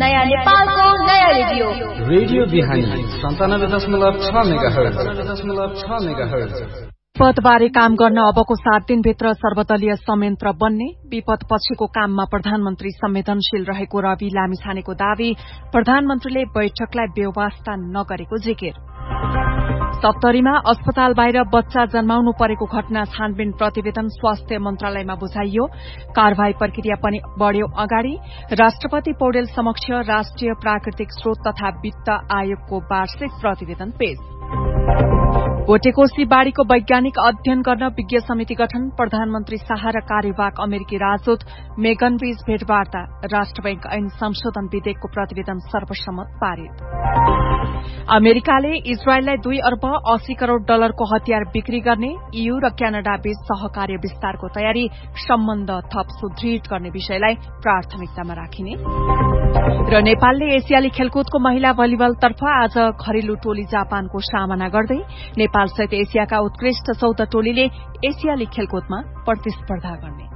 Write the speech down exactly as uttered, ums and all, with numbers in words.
नयाँ नेपालको नयाँ रेडियो रेडियो बिहानी सन्तानब्बे दशमलव छ मेगाहर्ज दशमलव छ मेगाहर्ज। विपदबारे काम गर्न अबको सात दिनभित्र सर्वदलीय संयन्त्र बन्ने, विपद पछिको काममा प्रधानमन्त्री संवेदनशील रहेको रवि लामिछानेको दावी, प्रधानमन्त्रीले बैठकलाई बेवास्ता नगरेको जिकिर। सप्तरीमा अस्पताल बाहिर बच्चा जन्माउनु परेको घटना छानबिन प्रतिवेदन स्वास्थ्य मन्त्रालयमा बुझाइयो। कारवाही प्रक्रिया पनि बढ़्यो अगाडि। राष्ट्रपति पौडेल समक्ष राष्ट्रिय प्राकृतिक स्रोत तथा वित्त आयोगको वार्षिक प्रतिवेदन पेश। भोटेकोशी बाढ़ीको वैज्ञानिक अध्ययन गर्न विज्ञ समिति गठन, प्रधानमन्त्री शाह र कार्यवाहक अमेरिकी राजदूत मेगनबीच भेटवार्ता। राष्ट्र बैंक ऐन संशोधन विधेयकको प्रतिवेदन सर्वसम्मत पारित। अमेरिकाले इजरायललाई दुई अर्ब अस्सी करोड़ डलरको हतियार बिक्री गर्ने, ईयू र क्यानाडा बीच सहकार्य विस्तारको तयारी, सम्बन्ध थप सुदृढ गर्ने विषयलाई प्राथमिकतामा राखिने। र नेपालले एसियाली खेलकुदको महिला भलिबलतर्फ आज घरेलु टोली जापानको सामना गर्दै नेपाल सहित एसियाका उत्कृष्ट चौध टोलीले एसियाली खेलकुदमा प्रतिस्पर्धा गर्ने।